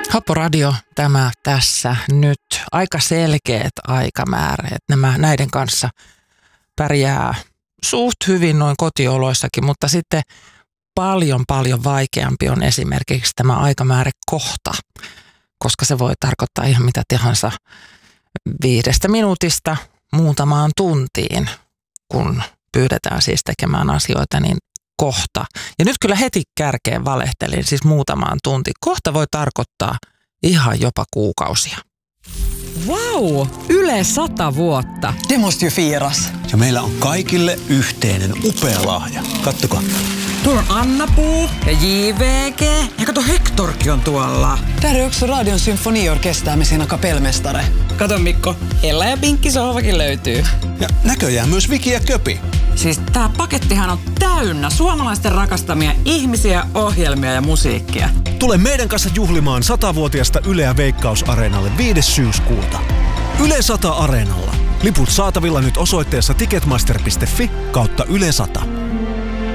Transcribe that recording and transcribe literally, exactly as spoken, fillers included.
Happo Radio, tämä tässä nyt. Aika selkeät aikamäärät. Nämä, näiden kanssa pärjää suht hyvin noin kotioloissakin, mutta sitten paljon paljon vaikeampi on esimerkiksi tämä aikamäärä kohta, koska se voi tarkoittaa ihan mitä tahansa viidestä minuutista muutamaan tuntiin, kun pyydetään siis tekemään asioita, niin kohta. Ja nyt kyllä heti kärkeen valehtelin, siis muutamaan tunti. Kohta voi tarkoittaa ihan jopa kuukausia. Vau! Yle sata vuotta. Det måste ju firas. Ja meillä on kaikille yhteinen upea lahja. Kattokaa. Tuolla on Anna-Puu ja J V G. Ja kato, Hectorkin on tuolla. Där är också Radion symfoniorkester med sina kapellmästare. Kato Mikko, Ella ja Pinkki sohvakin löytyy. Ja näköjään myös Viki ja Köpi. Siis tää pakettihan on täynnä suomalaisten rakastamia ihmisiä, ohjelmia ja musiikkia. Tule meidän kanssa juhlimaan satavuotiaasta Yleä Veikkaus-areenalle viides syyskuuta. Yle sata Areenalla. Liput saatavilla nyt osoitteessa ticketmaster piste fi kautta Yle sata.